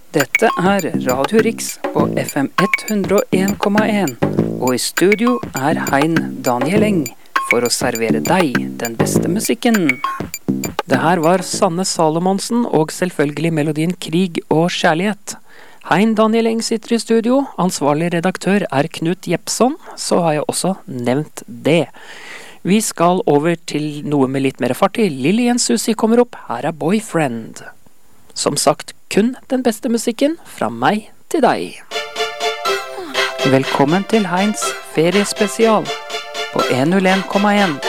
Dette er Radio Riks på FM 101,1, og i studio er Hein Daniel Eng for å servere deg den beste musikken. Det her var Sanne Salomonsen og selvfølgelig melodien Krig og kjærlighet. Hein Daniel Eng sitter i studio, ansvarlig redaktør er Knut Jepson, så har jeg også nevnt det. Vi skal over til noe med litt mer fart i. Lillian Susi kommer opp, her er Boyfriend. Som sagt, kun den beste musikken fra meg til deg. Velkommen til Heins feriespesial på 101,1.